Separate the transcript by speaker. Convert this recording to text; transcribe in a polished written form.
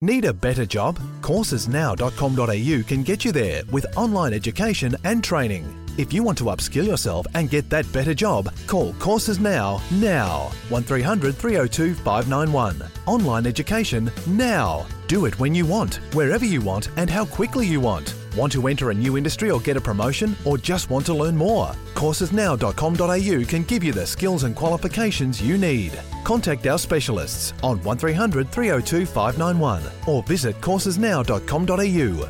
Speaker 1: Need a better job? Coursesnow.com.au can get you there with online education and training. If you want to upskill yourself and get that better job, call Courses Now. 1300 302 591. Online education now. Do it when you want, wherever you want and how quickly you want. Want to enter a new industry or get a promotion, or just want to learn more? Coursesnow.com.au can give you the skills and qualifications you need. Contact our specialists on 1300 302 591 or visit coursesnow.com.au.